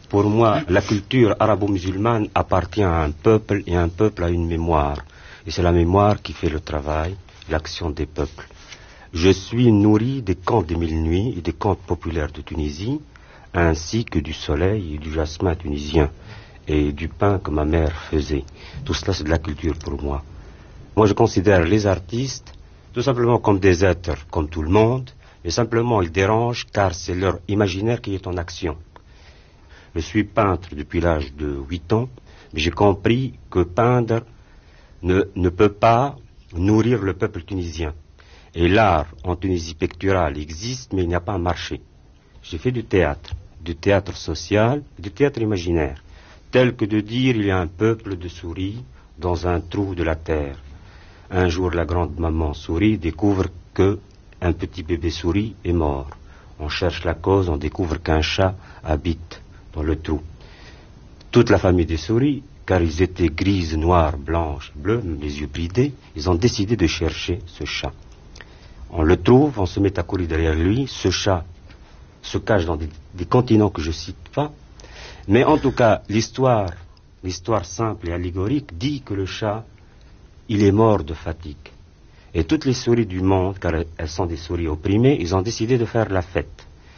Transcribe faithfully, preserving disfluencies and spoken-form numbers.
Pour moi, la culture arabo-musulmane appartient à un peuple et un peuple a une mémoire. Et c'est la mémoire qui fait le travail, l'action des peuples. Je suis nourri des contes des mille nuits et des contes populaires de Tunisie, ainsi que du soleil et du jasmin tunisien, et du pain que ma mère faisait. Tout cela, c'est de la culture pour moi. Moi, je considère les artistes tout simplement comme des êtres, comme tout le monde, mais simplement ils dérangent car c'est leur imaginaire qui est en action. Je suis peintre depuis l'âge de huit ans, mais j'ai compris que peindre ne, ne peut pas nourrir le peuple tunisien. Et l'art en Tunisie picturale existe, mais il n'y a pas un marché. J'ai fait du théâtre, du théâtre social, du théâtre imaginaire, tel que de dire il y a un peuple de souris dans un trou de la terre. Un jour, la grande maman souris découvre que un petit bébé souris est mort. On cherche la cause, on découvre qu'un chat habite dans le trou. Toute la famille des souris, car ils étaient grises, noires, blanches, bleues, les yeux bridés, ils ont décidé de chercher ce chat. On le trouve, on se met à courir derrière lui, ce chat se cache dans des, des continents que je cite pas, mais en tout cas, l'histoire, l'histoire simple et allégorique dit que le chat, il est mort de fatigue. Et toutes les souris du monde, car elles sont des souris opprimées, ils ont décidé de faire la fête.